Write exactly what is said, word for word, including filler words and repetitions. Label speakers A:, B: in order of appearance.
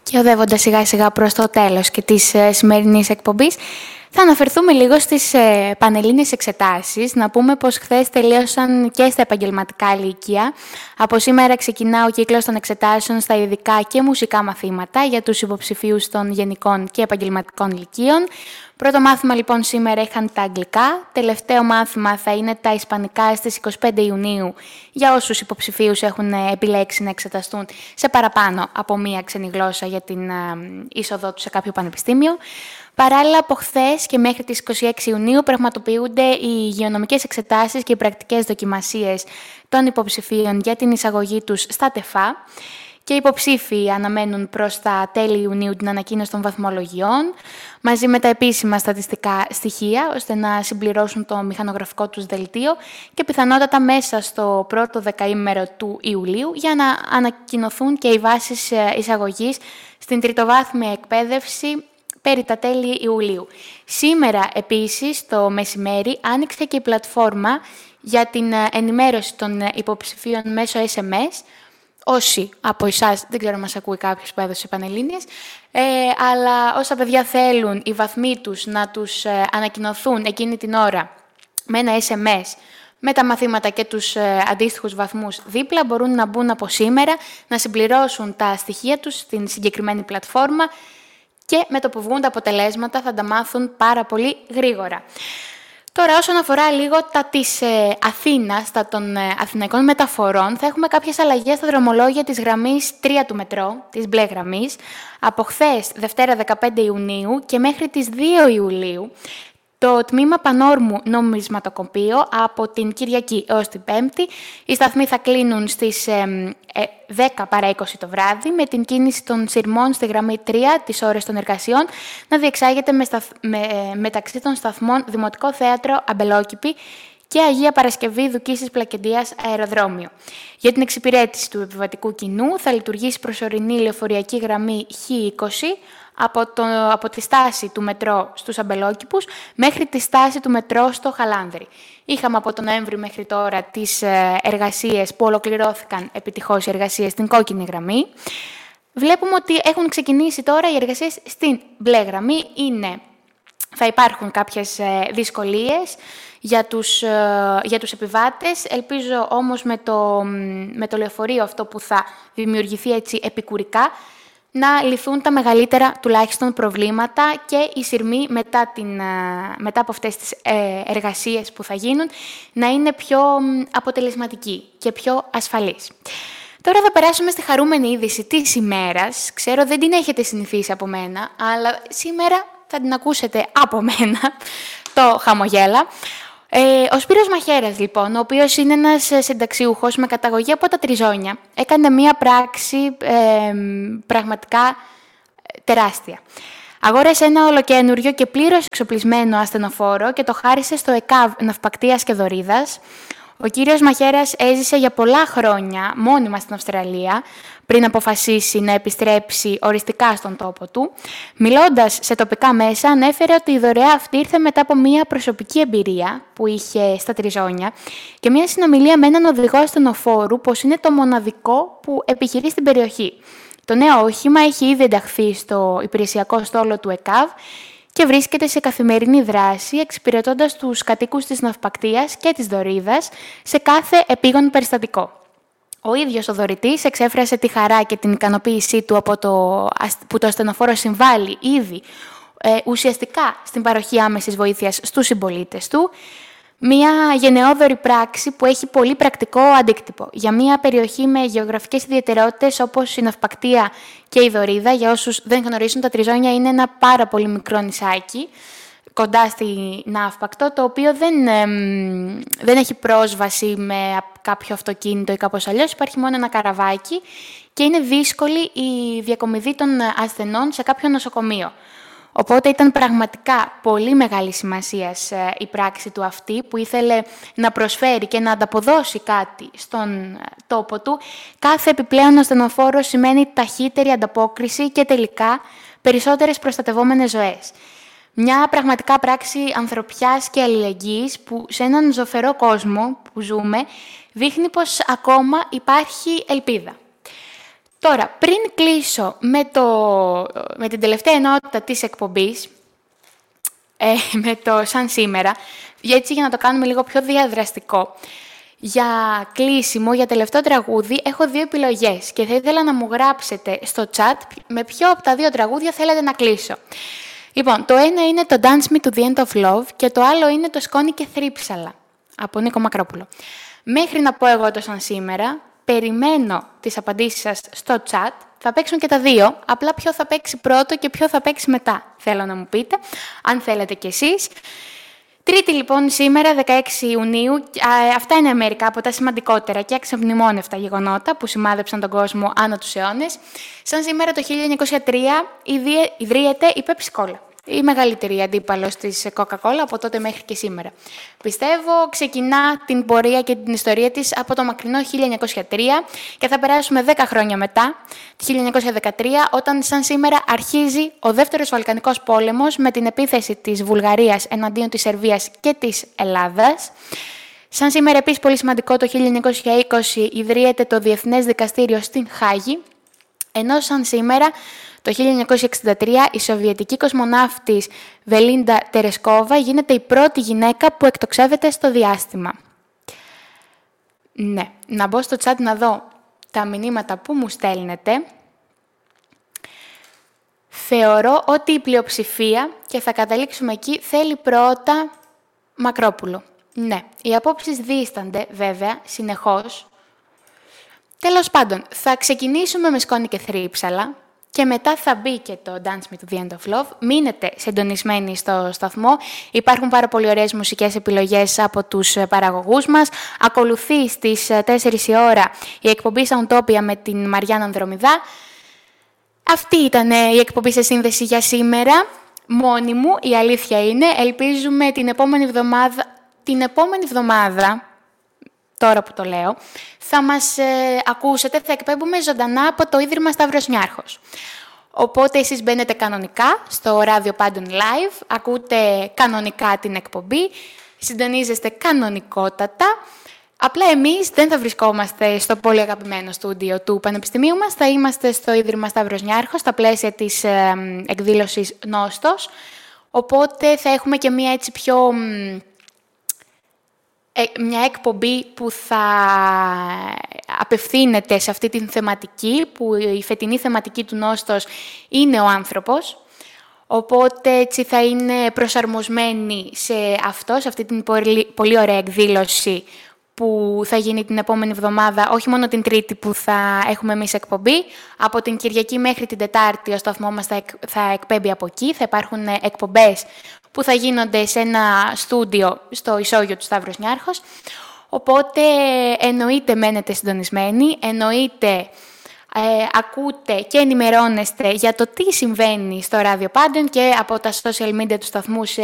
A: Και οδεύοντας σιγά σιγά προς το τέλος και της ε, σημερινής εκπομπής, θα αναφερθούμε λίγο στις ε, πανελλήνιες εξετάσεις. Να πούμε πως χθες τελείωσαν και στα επαγγελματικά λύκεια. Από σήμερα ξεκινά ο κύκλος των εξετάσεων στα ειδικά και μουσικά μαθήματα για τους υποψηφίους των γενικών και επαγγελματικών λυκείων. Πρώτο μάθημα λοιπόν σήμερα είχαν τα αγγλικά, τελευταίο μάθημα θα είναι τα ισπανικά στις είκοσι πέντε Ιουνίου για όσους υποψηφίους έχουν επιλέξει να εξεταστούν σε παραπάνω από μία ξένη γλώσσα για την είσοδό τους σε κάποιο πανεπιστήμιο. Παράλληλα, από χθες και μέχρι τις είκοσι έξι Ιουνίου πραγματοποιούνται οι υγειονομικές εξετάσεις και οι πρακτικές δοκιμασίες των υποψηφίων για την εισαγωγή τους στα ΤΕΦΑ. Και οι υποψήφοι αναμένουν προς τα τέλη Ιουνίου την ανακοίνωση των βαθμολογιών, μαζί με τα επίσημα στατιστικά στοιχεία, ώστε να συμπληρώσουν το μηχανογραφικό τους δελτίο και πιθανότατα μέσα στο πρώτο δεκαήμερο του Ιουλίου, για να ανακοινωθούν και οι βάσεις εισαγωγής στην τριτοβάθμια εκπαίδευση περί τα τέλη Ιουλίου. Σήμερα, επίσης, το μεσημέρι, άνοιξε και η πλατφόρμα για την ενημέρωση των υποψηφίων μέσω ες εμ ες. Όσοι από εσάς, δεν ξέρω αν μας ακούει κάποιος που έδωσε πανελλήνιες, ε, αλλά όσα παιδιά θέλουν οι βαθμοί τους να τους ε, ανακοινωθούν εκείνη την ώρα με ένα ες εμ ες, με τα μαθήματα και τους ε, αντίστοιχους βαθμούς δίπλα, μπορούν να μπουν από σήμερα, να συμπληρώσουν τα στοιχεία τους στην συγκεκριμένη πλατφόρμα και με το που βγουν τα αποτελέσματα θα τα μάθουν πάρα πολύ γρήγορα. Τώρα, όσον αφορά λίγο τα της ε, Αθήνας, τα των ε, αθηναϊκών μεταφορών, θα έχουμε κάποιες αλλαγές στα δρομολόγια της γραμμής τρία του μετρό, της μπλε γραμμής, από χθες, Δευτέρα δεκαπέντε Ιουνίου και μέχρι τις δύο Ιουλίου. Το τμήμα Πανόρμου νομισματοκοπείο από την Κυριακή έως την Πέμπτη. Οι σταθμοί θα κλείνουν στις ε, ε, δέκα παρά είκοσι το βράδυ, με την κίνηση των σειρμών στη γραμμή τρία τις ώρες των εργασιών να διεξάγεται με σταθ, με, ε, μεταξύ των σταθμών Δημοτικό Θέατρο Αμπελόκηπη και Αγία Παρασκευή Δουκίσης Πλακεντίας Αεροδρόμιο. Για την εξυπηρέτηση του επιβατικού κοινού θα λειτουργήσει προσωρινή λεωφορειακή γραμμή χ είκοσι, Από, το, από τη στάση του μετρό στους Αμπελόκηπους μέχρι τη στάση του μετρό στο Χαλάνδρη. Είχαμε από τον Νοέμβρη μέχρι τώρα τις εργασίες που ολοκληρώθηκαν επιτυχώς οι εργασίες στην κόκκινη γραμμή. Βλέπουμε ότι έχουν ξεκινήσει τώρα οι εργασίες στην μπλε γραμμή. Είναι, θα υπάρχουν κάποιες δυσκολίες για τους, για τους επιβάτες. Ελπίζω όμως με το, με το λεωφορείο αυτό που θα δημιουργηθεί έτσι επικουρικά, να λυθούν τα μεγαλύτερα τουλάχιστον προβλήματα και οι σειρμοί μετά, την, μετά από αυτές τις εργασίες που θα γίνουν να είναι πιο αποτελεσματικοί και πιο ασφαλείς. Τώρα θα περάσουμε στη χαρούμενη είδηση της ημέρας. Ξέρω δεν την έχετε συνηθίσει από μένα, αλλά σήμερα θα την ακούσετε από μένα, το χαμογέλα. Ε, ο Σπύρος Μαχαίρας, λοιπόν, ο οποίος είναι ένας συνταξιούχος με καταγωγή από τα Τριζώνια, έκανε μία πράξη ε, πραγματικά τεράστια. Αγόρασε ένα ολοκένουργιο και πλήρως εξοπλισμένο ασθενοφόρο και το χάρισε στο ΕΚΑΒ Ναυπακτείας και Δωρίδας. Ο κύριος Μαχαίρας έζησε για πολλά χρόνια μόνιμα στην Αυστραλία, πριν αποφασίσει να επιστρέψει οριστικά στον τόπο του. Μιλώντας σε τοπικά μέσα, ανέφερε ότι η δωρεά αυτή ήρθε μετά από μια προσωπική εμπειρία που είχε στα Τριζώνια και μια συνομιλία με έναν οδηγό ασθενοφόρου, πως είναι το μοναδικό που επιχειρεί στην περιοχή. Το νέο όχημα έχει ήδη ενταχθεί στο υπηρεσιακό στόλο του ΕΚΑΒ και βρίσκεται σε καθημερινή δράση, εξυπηρετώντας τους κατοίκους της Ναυπακτείας και της Δωρίδας σε κάθε επίγον περιστατικό. Ο ίδιος ο δωρητής εξέφρασε τη χαρά και την ικανοποίησή του από το, που το ασθενοφόρο συμβάλλει ήδη ε, ουσιαστικά στην παροχή άμεσης βοήθειας στους συμπολίτες του. Μια γενναιόδορη πράξη που έχει πολύ πρακτικό αντίκτυπο για μια περιοχή με γεωγραφικές ιδιαιτερότητες όπως η Ναυπακτεία και η Δωρίδα. Για όσους δεν γνωρίζουν, τα Τριζώνια είναι ένα πάρα πολύ μικρό νησάκι κοντά στη Ναύπακτο, το οποίο δεν, ε, δεν έχει πρόσβαση με κάποιο αυτοκίνητο ή κάπως αλλιώς. Υπάρχει μόνο ένα καραβάκι και είναι δύσκολη η διακομιδή των ασθενών σε κάποιο νοσοκομείο. Οπότε ήταν πραγματικά πολύ μεγάλη σημασία η πράξη του αυτή, που ήθελε να προσφέρει και να ανταποδώσει κάτι στον τόπο του. Κάθε επιπλέον ασθενοφόρο σημαίνει ταχύτερη ανταπόκριση και τελικά περισσότερες προστατευόμενες ζωές. Μια πραγματικά πράξη ανθρωπιάς και αλληλεγγύης που σε έναν ζωφερό κόσμο που ζούμε δείχνει πως ακόμα υπάρχει ελπίδα. Τώρα, πριν κλείσω με, το, με την τελευταία ενότητα της εκπομπής, ε, με το σαν σήμερα, έτσι για να το κάνουμε λίγο πιο διαδραστικό, για κλείσιμο, για τελευταίο τραγούδι, έχω δύο επιλογές και θα ήθελα να μου γράψετε στο chat με ποιο από τα δύο τραγούδια θέλετε να κλείσω. Λοιπόν, το ένα είναι το Dance Me to the End of Love και το άλλο είναι το Σκόνη και Θρύψαλα, από Νίκο Μακρόπουλο. Μέχρι να πω εγώ το σαν σήμερα, περιμένω τις απαντήσεις σας στο chat. Θα παίξουν και τα δύο, απλά ποιο θα παίξει πρώτο και ποιο θα παίξει μετά. Θέλω να μου πείτε, αν θέλετε κι εσείς. Τρίτη λοιπόν σήμερα, δεκαέξι Ιουνίου, αυτά είναι μερικά από τα σημαντικότερα και αξιομνημόνευτα γεγονότα που σημάδεψαν τον κόσμο άνω τους αιώνες. Σαν σήμερα το χίλια εννιακόσια τρία ιδρύεται η Pepsi Cola, η μεγαλύτερη αντίπαλος της Coca-Cola από τότε μέχρι και σήμερα. Πιστεύω ξεκινά την πορεία και την ιστορία της από το μακρινό χίλια εννιακόσια τρία και θα περάσουμε δέκα χρόνια μετά, το χίλια εννιακόσια δεκατρία, όταν σαν σήμερα αρχίζει ο δεύτερος Βαλκανικός πόλεμος με την επίθεση της Βουλγαρίας εναντίον της Σερβίας και της Ελλάδας. Σαν σήμερα επίσης πολύ σημαντικό, το χίλια εννιακόσια είκοσι ιδρύεται το Διεθνές Δικαστήριο στην Χάγη, ενώ σαν σήμερα το χίλια εννιακόσια εξήντα τρία η σοβιετική κοσμοναύτης Βελίντα Τερεσκόβα γίνεται η πρώτη γυναίκα που εκτοξεύεται στο διάστημα. Ναι, να μπω στο chat να δω τα μηνύματα που μου στέλνετε. Θεωρώ ότι η πλειοψηφία, και θα καταλήξουμε εκεί, θέλει πρώτα Μακρόπουλο. Ναι, οι απόψεις δίστανται βέβαια συνεχώς. Τέλος πάντων, θα ξεκινήσουμε με Σκόνη και Θρύψαλα και μετά θα μπει και το Dance Me to the End of Love. Μείνετε συντονισμένοι στο σταθμό. Υπάρχουν πάρα πολύ ωραίες μουσικές επιλογές από τους παραγωγούς μας. Ακολουθεί στις τέσσερις η ώρα η εκπομπή Soundtopia με την Μαριάννα Ανδρομηδά. Αυτή ήταν η εκπομπή σε σύνδεση για σήμερα. Μόνη μου, η αλήθεια είναι. Ελπίζουμε την επόμενη εβδομάδα, την επόμενη εβδομάδα, τώρα που το λέω, θα μας ε, ακούσετε, θα εκπέμπουμε ζωντανά από το Ίδρυμα Σταύρος Νιάρχος. Οπότε εσείς μπαίνετε κανονικά στο ράδιο Πάντων Live, ακούτε κανονικά την εκπομπή, συντονίζεστε κανονικότατα. Απλά εμείς δεν θα βρισκόμαστε στο πολύ αγαπημένο στούντιο του Πανεπιστημίου μας, θα είμαστε στο Ίδρυμα Σταύρος Νιάρχος, στα πλαίσια της ε, εκδήλωσης Νόστος, οπότε θα έχουμε και μία έτσι πιο... μια εκπομπή που θα απευθύνεται σε αυτή την θεματική, που η φετινή θεματική του Νόστος είναι ο άνθρωπος. Οπότε έτσι θα είναι προσαρμοσμένη σε αυτό, σε αυτή την πολύ, πολύ ωραία εκδήλωση που θα γίνει την επόμενη εβδομάδα, όχι μόνο την Τρίτη που θα έχουμε εμείς εκπομπή, από την Κυριακή μέχρι την Τετάρτη ο σταθμό μας θα, εκ, θα εκπέμπει από εκεί, θα υπάρχουν εκπομπές που θα γίνονται σε ένα στούντιο στο ισόγειο του Σταύρος Νιάρχος. Οπότε εννοείται μένετε συντονισμένοι, εννοείται ε, ακούτε και ενημερώνεστε για το τι συμβαίνει στο Ράδιο Πάντων και από τα social media του σταθμού σε